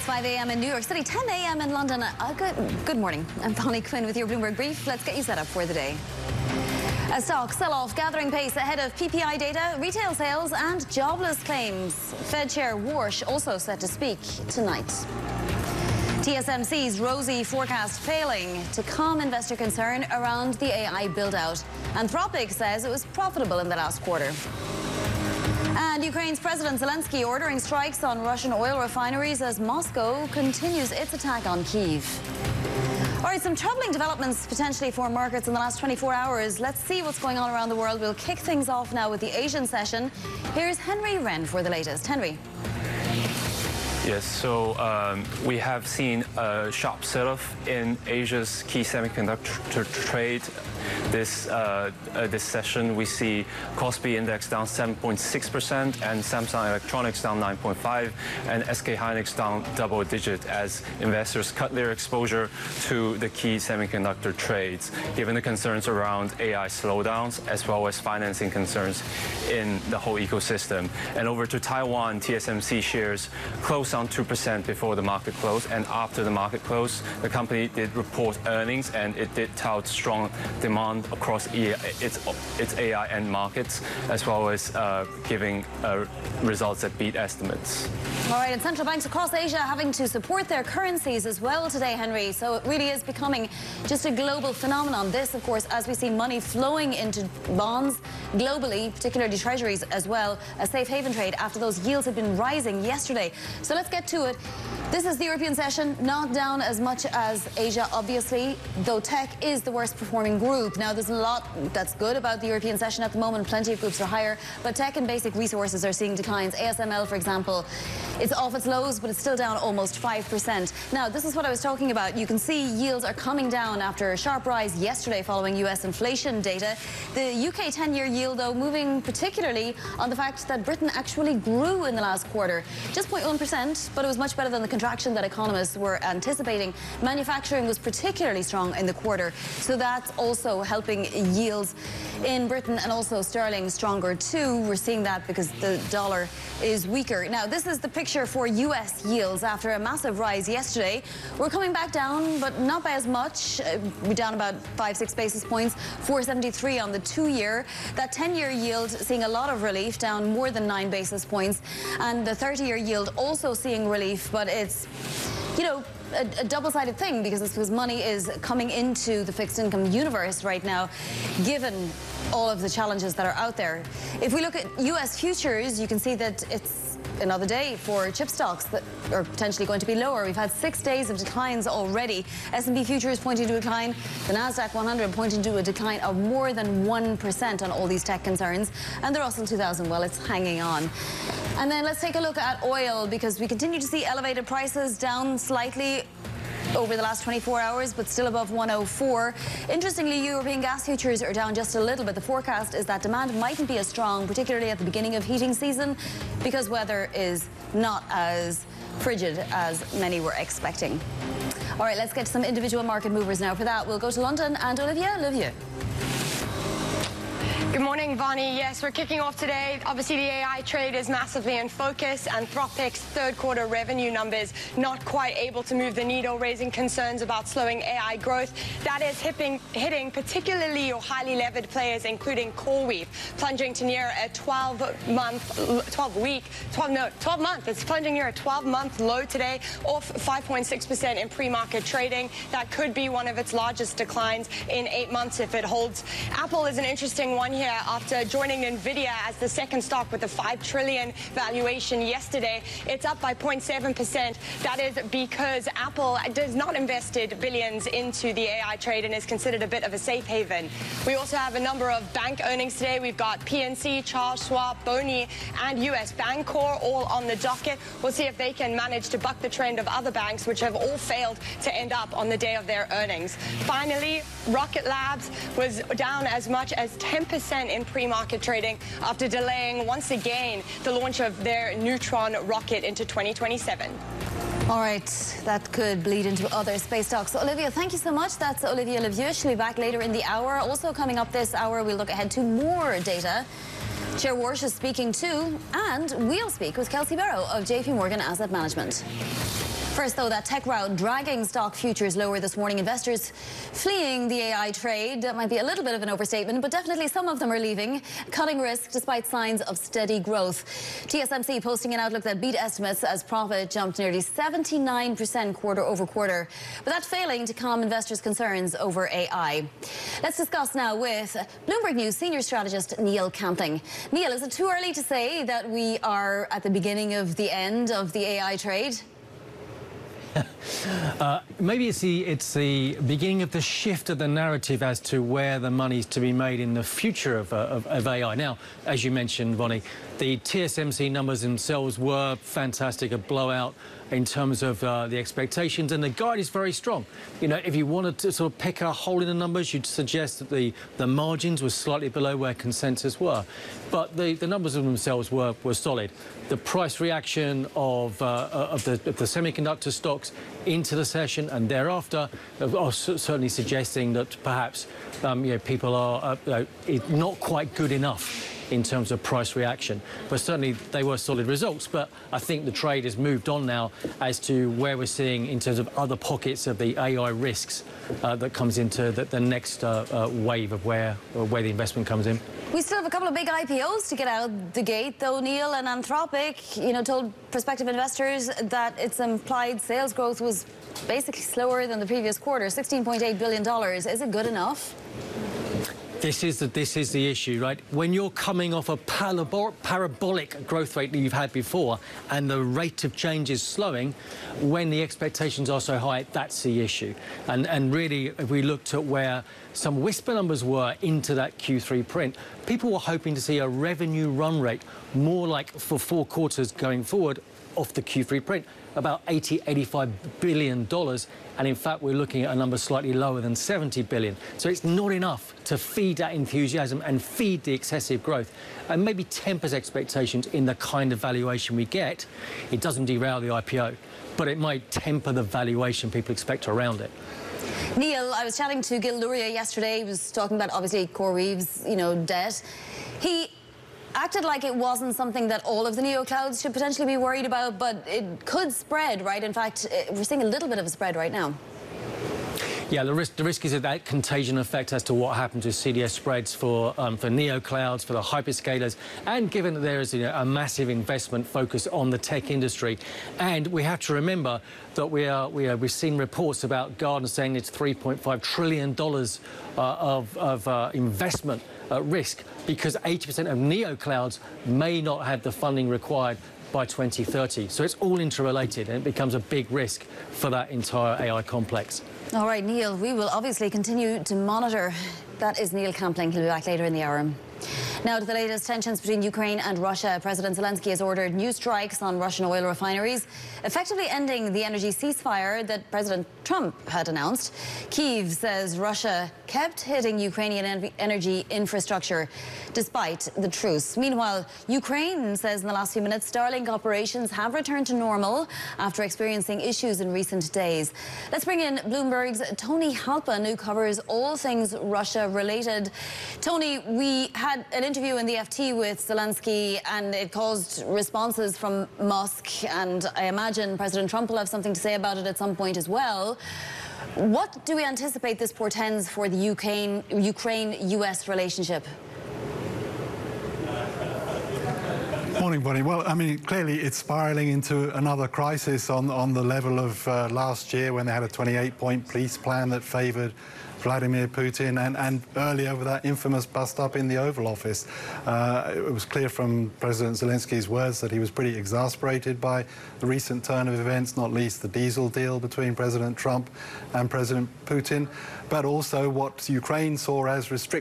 It's 5 a.m. in New York City, 10 a.m. in London. Good morning. I'm Bonnie Quinn with your Bloomberg Brief. Let's get you set up for the day. A stock sell-off gathering pace ahead of PPI data, retail sales and jobless claims. Fed Chair Warsh also set to speak tonight. TSMC's rosy forecast failing to calm investor concern around the AI build-out. Anthropic says it was profitable in the last quarter. And Ukraine's President Zelensky ordering strikes on Russian oil refineries as Moscow continues its attack on Kyiv. All right, some troubling developments potentially for markets in the last 24 hours. Let's see what's going on around the world. We'll kick things off now with the Asian session. Here's Henry Wren for the latest. Henry. Yes, so we have seen a sharp sell-off in Asia's key semiconductor trade. This session, we see Kospi Index down 7.6% and Samsung Electronics down 9.5% and SK Hynix down double-digit as investors cut their exposure to the key semiconductor trades, given the concerns around AI slowdowns as well as financing concerns in the whole ecosystem. And over to Taiwan, TSMC shares closed down 2% before the market close, and after the market close, the company did report earnings and it did tout strong demand across its AI end markets, as well as giving results that beat estimates. All right, and central banks across Asia having to support their currencies as well today, Henry. So it really is becoming just a global phenomenon. This, of course, as we see money flowing into bonds globally, particularly treasuries as well, a safe haven trade after those yields have been rising yesterday. So let's get to it. This is the European session, not down as much as Asia, obviously, though tech is the worst performing group. Now, there's a lot that's good about the European session at the moment. Plenty of groups are higher, but tech and basic resources are seeing declines. ASML, for example, it's off its lows, but it's still down almost 5%. Now, this is what I was talking about. You can see yields are coming down after a sharp rise yesterday following US inflation data. The UK 10-year yield, though, moving particularly on the fact that Britain actually grew in the last quarter. Just 0.1%, but it was much better than the contraction that economists were anticipating. Manufacturing was particularly strong in the quarter, so that's also helping yields in Britain, and also sterling stronger too. We're seeing that because the dollar is weaker. Now, this is the picture for US yields after a massive rise yesterday. We're coming back down, but not by as much. We're down about 5-6 basis points, 473 on the 2-year. That 10-year yield seeing a lot of relief, down more than 9 basis points, and the 30-year yield also seeing relief, but it's, you know, a double-sided thing because money is coming into the fixed income universe right now, given all of the challenges that are out there. If we look at US futures, you can see that it's another day for chip stocks that are potentially going to be lower. We've had 6 days of declines already. S&P futures pointing to a decline, the Nasdaq 100 pointing to a decline of more than 1% on all these tech concerns, and the Russell 2000, well, it's hanging on. And then let's take a look at oil, because we continue to see elevated prices, down slightly over the last 24 hours, but still above 104. Interestingly, European gas futures are down just a little bit. The forecast is that demand mightn't be as strong, particularly at the beginning of heating season, because weather is not as frigid as many were expecting. All right, let's get to some individual market movers now. For that, we'll go to London and Olivia. Good morning, Bonnie. Yes, we're kicking off today. Obviously, the AI trade is massively in focus. Anthropic's third-quarter revenue numbers not quite able to move the needle, raising concerns about slowing AI growth. That is hitting particularly your highly levered players, including CoreWeave, plunging to near a 12-month. It's plunging near a 12-month low today, off 5.6% in pre-market trading. That could be one of its largest declines in 8 months if it holds. Apple is an interesting one here after joining NVIDIA as the second stock with a $5 trillion valuation yesterday. It's up by 0.7%. That is because Apple does not invested billions into the AI trade and is considered a bit of a safe haven. We also have a number of bank earnings today. We've got PNC, Charles Schwab, BONY, and US Bancorp all on the docket. We'll see if they can manage to buck the trend of other banks, which have all failed to end up on the day of their earnings. Finally, Rocket Labs was down as much as 10% in pre-market trading after delaying once again the launch of their Neutron rocket into 2027. All right, that could bleed into other space stocks. So, Olivia, thank you so much. That's Olivia Levieux. She'll be back later in the hour. Also coming up this hour, we'll look ahead to more data. Chair Warsh is speaking too, and we'll speak with Kelsey Barrow of JP Morgan Asset Management. First, though, that tech rout dragging stock futures lower this morning. Investors fleeing the AI trade. That might be a little bit of an overstatement, but definitely some of them are leaving, cutting risk despite signs of steady growth. TSMC posting an outlook that beat estimates as profit jumped nearly 79% quarter over quarter, but that failing to calm investors' concerns over AI. Let's discuss now with Bloomberg News senior strategist Neil Campling. Neil, is it too early to say that we are at the beginning of the end of the AI trade? Maybe it's the beginning of the shift of the narrative as to where the money's to be made in the future of AI. Now, as you mentioned, Bonnie, the TSMC numbers themselves were fantastic, a blowout in terms of the expectations, and the guide is very strong. You know, if you wanted to sort of pick a hole in the numbers, you'd suggest that the margins were slightly below where consensus were. But the numbers of themselves were solid. The price reaction of the semiconductor stocks into the session and thereafter are certainly suggesting that perhaps people are not quite good enough in terms of price reaction. But certainly they were solid results. But I think the trade has moved on now as to where we're seeing in terms of other pockets of the AI risks that comes into the next wave of where the investment comes in. We still have a couple of big IPOs to get out the gate, though. Neil, and Anthropic, told prospective investors that its implied sales growth was basically slower than the previous quarter, $16.8 billion. Is it good enough? This is the issue, right? When you're coming off a parabolic growth rate that you've had before and the rate of change is slowing, when the expectations are so high, that's the issue. And really, if we looked at where some whisper numbers were into that Q3 print, people were hoping to see a revenue run rate more like for 4 quarters going forward off the Q3 print, about $85 billion. And in fact, we're looking at a number slightly lower than 70 billion. So it's not enough to feed that enthusiasm and feed the excessive growth and maybe tempers expectations in the kind of valuation we get. It doesn't derail the IPO, but it might temper the valuation people expect around it. Neil, I was chatting to Gil Luria yesterday. He was talking about, obviously, CoreWeave's, debt. He acted like it wasn't something that all of the neoclouds should potentially be worried about, but it could spread, right? In fact, we're seeing a little bit of a spread right now. Yeah, the risk is that contagion effect as to what happens with CDS spreads for neoclouds, for the hyperscalers, and given that there is a massive investment focus on the tech industry. And we have to remember that we've seen reports about Gartner saying it's $3.5 trillion of investment at risk because 80% of neoclouds may not have the funding required by 2030. So it's all interrelated and it becomes a big risk for that entire AI complex. All right, Neil, we will obviously continue to monitor. That is Neil Campling. He'll be back later in the hour. Now to the latest tensions between Ukraine and Russia. President Zelensky has ordered new strikes on Russian oil refineries, effectively ending the energy ceasefire that President Trump had announced. Kyiv says Russia kept hitting Ukrainian energy infrastructure despite the truce. Meanwhile, Ukraine says in the last few minutes Starlink operations have returned to normal after experiencing issues in recent days. Let's bring in Bloomberg's Tony Halpin, who covers all things Russia-related. Tony, we had an interview in the FT with Zelensky and it caused responses from Musk, and I imagine President Trump will have something to say about it at some point as well. What do we anticipate this portends for the Ukraine-US relationship? Morning, Bonnie. Well, I mean, clearly it's spiralling into another crisis on the level of last year when they had a 28-point peace plan that favoured Vladimir Putin, and earlier with that infamous bust-up in the Oval Office. It was clear from President Zelensky's words that he was pretty exasperated by the recent turn of events, not least the diesel deal between President Trump and President Putin, but also what Ukraine saw as restrictions